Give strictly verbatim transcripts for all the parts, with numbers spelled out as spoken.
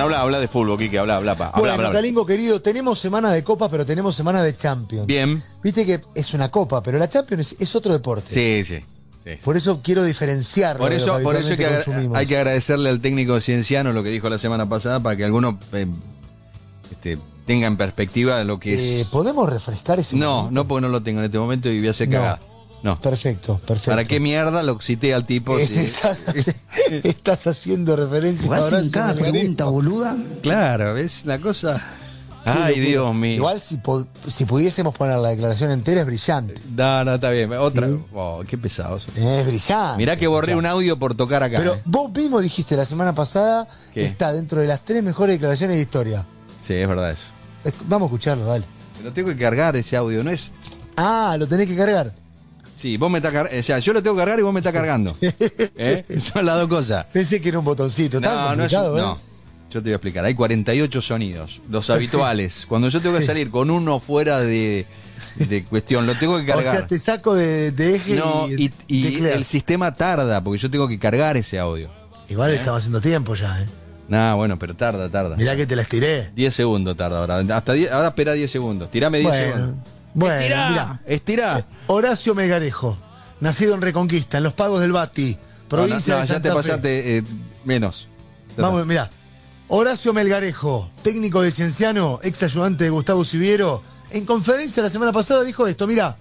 habla, habla de fútbol, Quique, habla, habla, pa. Bueno, habla, habla. Calingo querido, tenemos semana de Copa, pero tenemos semana de Champions. Bien. Viste que es una Copa, pero la Champions es, es otro deporte. Sí, sí. sí. Por eso quiero diferenciarlo. Por de eso, lo por eso hay, que consumimos. hay que agradecerle al técnico Cienciano lo que dijo la semana pasada para que algunos eh, este, tenga en perspectiva lo que eh, es. ¿Podemos refrescar ese No, momento? no, porque no lo tengo en este momento y voy a hacer No. cagada. No. Perfecto, perfecto. ¿Para qué mierda lo cité al tipo? Si- Estás, estás haciendo referencia ¿Jugás ahora en cada pregunta, boluda? Claro, ¿ves la cosa? Ay, Dios mío. Igual si, po- si pudiésemos poner la declaración entera es brillante. No, no, está bien. Otra. Sí. Oh, qué pesados. Es brillante. Mirá que borré un audio por tocar acá. Pero eh. vos mismo dijiste la semana pasada ¿Qué? está dentro de las tres mejores declaraciones de historia. Sí, es verdad eso. Es- Vamos a escucharlo, dale. Pero tengo que cargar ese audio, ¿no es? Ah, lo tenés que cargar. Sí, vos me estás cargando. O sea, yo lo tengo que cargar y vos me estás cargando. ¿Eh? Son las dos cosas. Pensé que era un botoncito. No, no es. ¿eh? No. Yo te voy a explicar. Hay cuarenta y ocho sonidos, los habituales. Cuando yo tengo que Sí. salir con uno fuera de, de cuestión, lo tengo que O cargar. sea, te saco de, de eje No, y, y, y tecleas. el sistema tarda, porque yo tengo que cargar ese audio. Igual estamos haciendo tiempo ya, ¿eh? Nah, bueno, pero tarda, tarda. Mirá que te la estiré. diez segundos tarda ahora. Hasta diez, ahora espera diez segundos. Tirame diez Bueno, segundos. bueno, Estirá, mirá. estirá. Horacio Melgarejo, nacido en Reconquista, en los pagos del Bati, provincia No, no, de ya Santa te Fe. pasaste eh, menos. Ya Vamos, está. mirá. Horacio Melgarejo, técnico de Cienciano, ex ayudante de Gustavo Siviero, en conferencia la semana pasada dijo esto, mirá.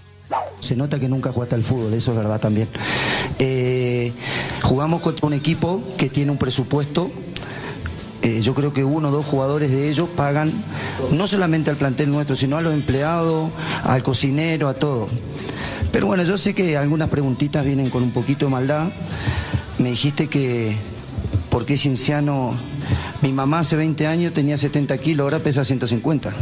Se nota que nunca jugaste al fútbol, eso es verdad también. Eh, jugamos contra un equipo que tiene un presupuesto. Eh, yo creo que uno o dos jugadores de ellos pagan no solamente al plantel nuestro, sino a los empleados, al cocinero, a todo. Pero bueno, yo sé que algunas preguntitas vienen con un poquito de maldad. Me dijiste que, ¿por qué Cienciano? Mi mamá hace veinte años tenía setenta kilos, ahora pesa ciento cincuenta.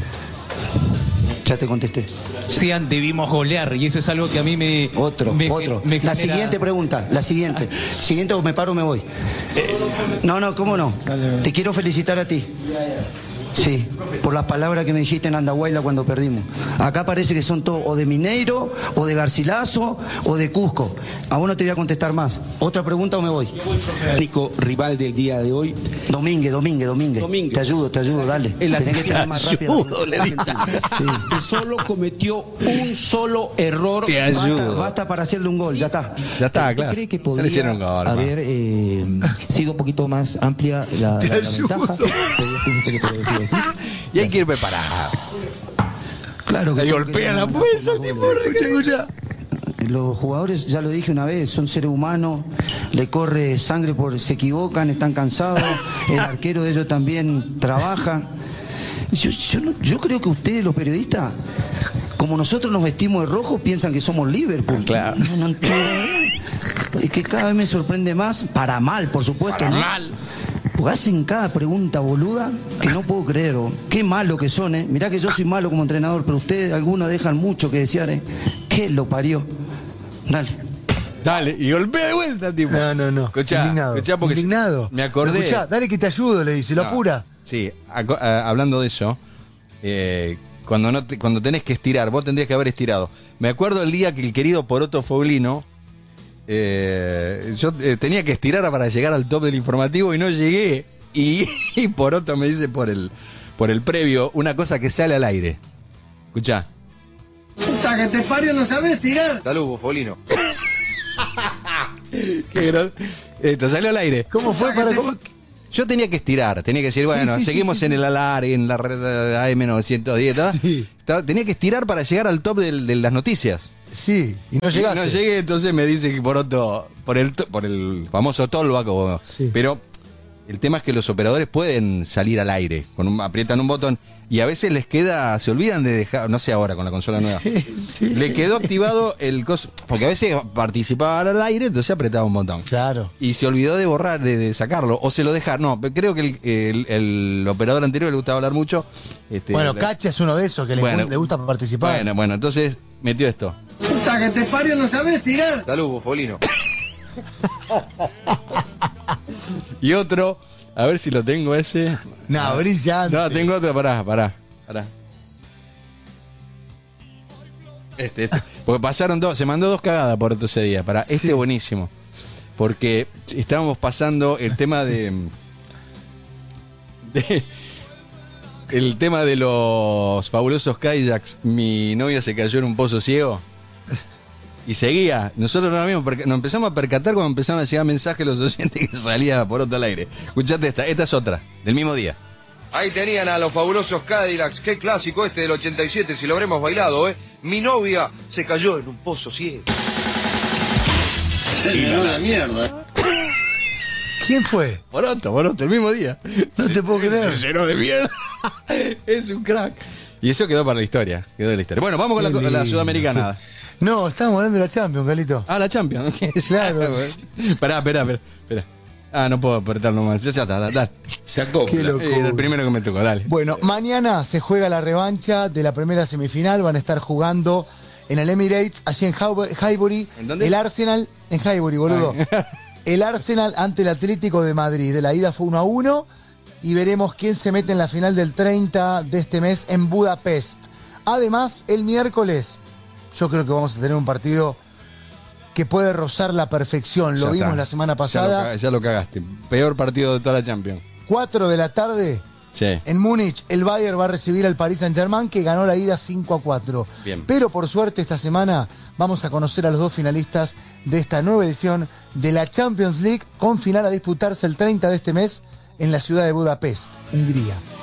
Ya te contesté. Sean debimos golear y eso es algo que a mí me Otro, me- otro. me la genera- siguiente pregunta, la siguiente. Siguiente o me paro o me voy. No, no, ¿cómo no? Te quiero felicitar a ti. Sí, por las palabras que me dijiste en Andahuayla cuando perdimos. Acá parece que son todos o de Mineiro, o de Garcilaso, o de Cusco. A vos no te voy a contestar más. ¿Otra pregunta o me voy? Técnico rival del día de hoy. Domínguez, Domínguez, Domínguez. Domínguez. Te ayudo, te ayudo, dale. El Tenés que tener más rápido. ayudo, le digo. Sí. Que solo cometió un solo error. Te Basta, ayudo. basta para hacerle un gol, ya está. Ya está, ¿Usted claro. cree que Ya le podría hicieron gol, haber eh, sido un poquito más amplia la, la- la ventaja? ¿Usted le puede decir así? Y hay que ir preparado. Claro que Le tengo que golpea la ganar. puesa al tipo. Escucha, escucha. Los jugadores, ya lo dije una vez, son seres humanos, le corre sangre por, se equivocan, están cansados, el arquero de ellos también trabaja. Yo, yo, no- yo creo que ustedes, los periodistas, como nosotros nos vestimos de rojo, piensan que somos Liverpool. Claro. No, no entiendo. Es que cada vez me sorprende más, para mal, por supuesto. Para ¿no? mal. Porque hacen cada pregunta boluda que no puedo creer. oh. Qué malo que son, ¿eh? Mirá que yo soy malo como entrenador, pero ustedes, algunos dejan mucho que desear, ¿eh? ¿Qué lo parió? Dale. Dale, y golpea de vuelta, tipo. No, no, no. Escuchá, Indignado. escuchá porque Indignado. me acordé. Escuchá, dale que te ayudo, le dice, lo No, apura. Sí, aco- a- hablando de eso, eh, cuando, no te- cuando tenés que estirar, vos tendrías que haber estirado. Me acuerdo el día que el querido Poroto Foglino, eh, yo eh, tenía que estirar para llegar al top del informativo y no llegué. Y, y Poroto me dice por el, por el previo una cosa que sale al aire. Escuchá. Puta que te parió, no sabes tirar. Salud, Foglino. Qué gros- Esto salió al aire. ¿Cómo fue para cómo? Yo tenía que estirar, tenía que decir, bueno, sí, sí, seguimos sí, en sí. el alargue, en la red A M novecientos diez, ¿tá? Sí. Ta- Tenía que estirar para llegar al top del- de las noticias. Sí, y no Y llegaste. no llegué, entonces me dice que por otro, por el, to- por el famoso tolvaco. Sí. Pero el tema es que los operadores pueden salir al aire, con un, aprietan un botón y a veces les queda, se olvidan de dejar, no sé ahora con la consola nueva. Sí. Le quedó activado el coso, porque a veces participaba al aire, entonces apretaba un botón. Claro. Y se olvidó de borrar, de, de sacarlo, o se lo deja. No, creo que el, el- el operador anterior le gustaba hablar mucho. Este, Bueno, le- Cacha es uno de esos que le, Bueno, le gusta participar. Bueno, bueno, entonces metió esto. Puta que te parió, no sabes tirar. Salud, Polino. Y otro, a ver si lo tengo ese. No, brillante. No, tengo otro, pará, pará, pará. Este, este. Porque pasaron dos, se mandó dos cagadas por otro ese día. Para, este Sí. es buenísimo. Porque estábamos pasando el tema de. de- el tema de los fabulosos kayaks. Mi novia se cayó en un pozo ciego y seguía. Nosotros nos, habíamos perca- nos empezamos a percatar cuando empezaron a llegar mensajes los oyentes que salía por otro al aire. Escuchate esta, esta es otra, del mismo día. Ahí tenían a los fabulosos Cadillacs. Qué clásico este del ochenta y siete, si lo habremos bailado, ¿eh? Mi novia se cayó en un pozo ciego. Se llenó la mierda. ¿Quién fue? Poroto, Poroto, el mismo día. No te puedo creer. Se llenó de mierda. Es un crack. Y eso quedó para la historia. Quedó de la historia. Bueno, vamos con la, Qué la lindo. sudamericana. No, estábamos hablando de la Champions, Galito. Ah, la Champions. Claro. Esperá, esperá, esperá, esperá. Ah, no puedo apretar nomás. Ya está, dale, dale. Se acopla. Qué locura. Era el primero que me tocó, dale. Bueno, mañana se juega la revancha de la primera semifinal. Van a estar jugando en el Emirates, allí en Highbury. Highbury. ¿En dónde? El Arsenal, en Highbury, boludo. El Arsenal ante el Atlético de Madrid. De la ida fue uno a uno. Y veremos quién se mete en la final del treinta de este mes en Budapest. Además, el miércoles, yo creo que vamos a tener un partido que puede rozar la perfección. Lo Ya vimos está. la semana Ya lo, pasada. ca- ya lo cagaste. Peor partido de toda la Champions. cuatro de la tarde. Sí. En Múnich, el Bayern va a recibir al Paris Saint-Germain, que ganó la ida cinco a cuatro. Bien. Pero por suerte esta semana vamos a conocer a los dos finalistas de esta nueva edición de la Champions League, con final a disputarse el treinta de este mes en la ciudad de Budapest, Hungría.